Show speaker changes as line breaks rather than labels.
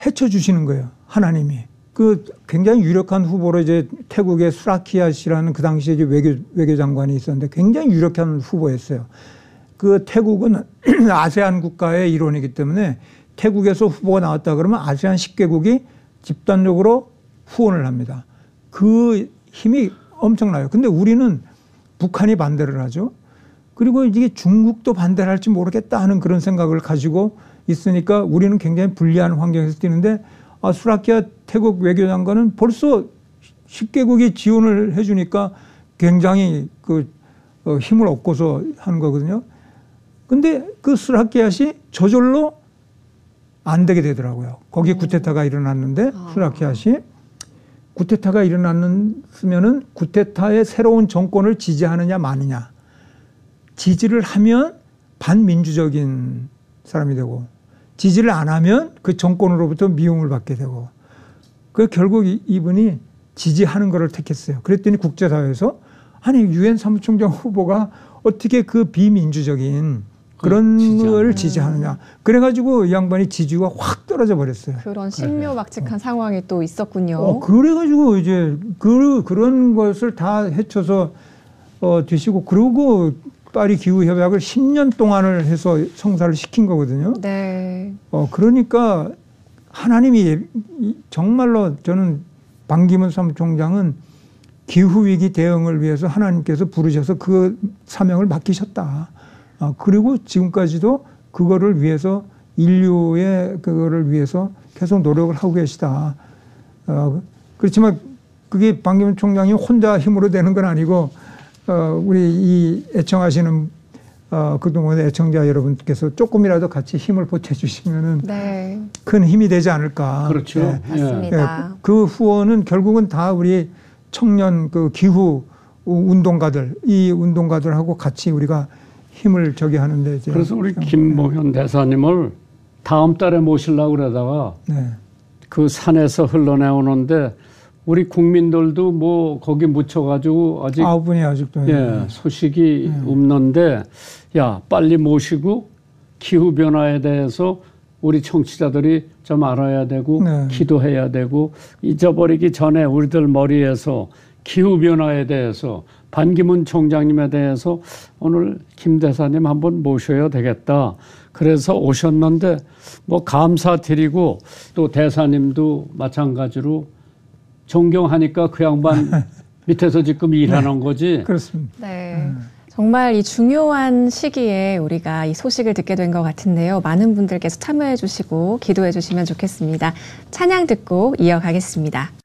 헤쳐주시는 거예요. 하나님이. 그 굉장히 유력한 후보로 이제 태국의 수라키아 씨라는 그 당시에 이제 외교장관이 있었는데 굉장히 유력한 후보였어요. 그 태국은 아세안 국가의 일원이기 때문에 태국에서 후보가 나왔다 그러면 아세안 10개국이 집단적으로 후원을 합니다. 그 힘이 엄청나요. 근데 우리는 북한이 반대를 하죠. 그리고 이게 중국도 반대를 할지 모르겠다 하는 그런 생각을 가지고 있으니까 우리는 굉장히 불리한 환경에서 뛰는데 수라키아 태국 외교장관은 벌써 10개국이 지원을 해주니까 굉장히 힘을 얻고서 하는 거거든요. 근데 그 수라키아시 저절로 안 되게 되더라고요. 거기에 쿠데타가 일어났는데 수라키아시 쿠데타가 일어났으면은 쿠데타의 새로운 정권을 지지하느냐 마느냐. 지지를 하면 반민주적인 사람이 되고 지지를 안 하면 그 정권으로부터 미움을 받게 되고 그 결국 이분이 지지하는 거를 택했어요. 그랬더니 국제사회에서 아니 유엔 사무총장 후보가 어떻게 그 비민주적인 그런 걸 지지하느냐. 그래가지고 이 양반이 지지가 확 떨어져 버렸어요.
그런 신묘막측한 상황이 또 있었군요.
그래가지고 이제 그런 것을 다 헤쳐서 드시고 그러고 파리 기후협약을 10년 동안을 해서 성사를 시킨 거거든요.
네.
그러니까 하나님이 정말로 저는 반기문 사무총장은 기후위기 대응을 위해서 하나님께서 부르셔서 그 사명을 맡기셨다. 그리고 지금까지도 그거를 위해서 인류의 그거를 위해서 계속 노력을 하고 계시다. 그렇지만 그게 반기문 총장이 혼자 힘으로 되는 건 아니고 우리 이 애청하시는 그동안의 애청자 여러분께서 조금이라도 같이 힘을 보태주시면은
네.
큰 힘이 되지 않을까.
그렇죠.
네, 맞습니다.
그 후원은 결국은 다 우리 청년 그 기후 운동가들, 이 운동가들하고 같이 우리가 힘을 저기 하는데 이제.
그래서 우리 김봉현 대사님을 다음 달에 모시려고 그러다가 그 산에서 흘러내오는데 우리 국민들도 뭐 거기 묻혀가지고 아직
9분이 아직도
소식이 없는데 야 빨리 모시고 기후 변화에 대해서 우리 청취자들이 좀 알아야 되고 기도해야 되고 잊어버리기 전에 우리들 머리에서 기후 변화에 대해서 반기문 총장님에 대해서 오늘 김 대사님 한번 모셔야 되겠다. 그래서 오셨는데 뭐 감사드리고 또 대사님도 마찬가지로 존경하니까 그 양반 밑에서 지금 일하는 거지.
그렇습니다.
네. 정말 이 중요한 시기에 우리가 이 소식을 듣게 된 것 같은데요. 많은 분들께서 참여해 주시고 기도해 주시면 좋겠습니다. 찬양 듣고 이어가겠습니다.